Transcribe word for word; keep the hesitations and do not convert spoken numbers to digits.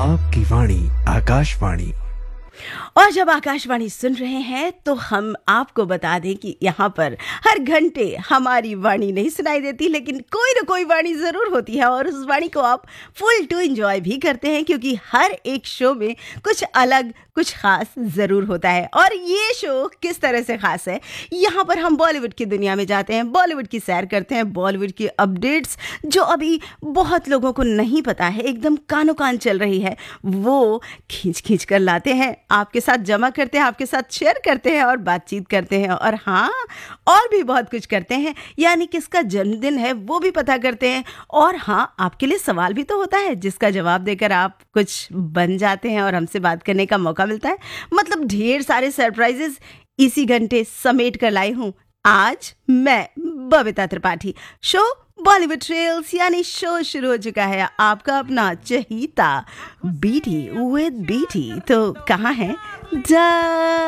आपकी वाणी आकाशवाणी। और जब आकाशवाणी सुन रहे हैं तो हम आपको बता दें कि यहाँ पर हर घंटे हमारी वाणी नहीं सुनाई देती, लेकिन कोई ना कोई वाणी ज़रूर होती है और उस वाणी को आप फुल टू एंजॉय भी करते हैं, क्योंकि हर एक शो में कुछ अलग कुछ खास ज़रूर होता है। और ये शो किस तरह से खास है, यहाँ पर हम बॉलीवुड की दुनिया में जाते हैं, बॉलीवुड की सैर करते हैं, बॉलीवुड की अपडेट्स जो अभी बहुत लोगों को नहीं पता है, एकदम कानो कान चल रही है, वो खींच खींच कर लाते हैं, आपके साथ जमा करते हैं, आपके साथ शेयर करते हैं और बातचीत करते हैं। और हाँ, और भी बहुत कुछ करते हैं, यानी किसका जन्मदिन है वो भी पता करते हैं। और हाँ, आपके लिए सवाल भी तो होता है जिसका जवाब देकर आप कुछ बन जाते हैं और हमसे बात करने का मौका मिलता है। मतलब ढेर सारे सरप्राइजेस इसी घंटे समेट कर लाई हूँ आज मैं, Babita Tripathi. Show Bollywood trails यानी शो शुरू हो चुका है, आपका अपना चहीता बीटी विद बीटी। तो कहाँ है जा